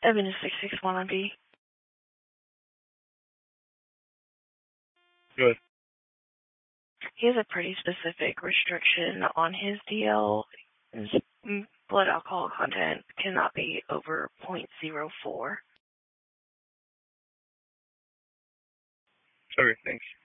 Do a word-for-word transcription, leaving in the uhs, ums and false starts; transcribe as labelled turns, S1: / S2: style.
S1: Evan is six six one on B.
S2: Good.
S1: He has a pretty specific restriction on his D L. His blood alcohol content cannot be over zero point zero four.
S2: Okay, thanks.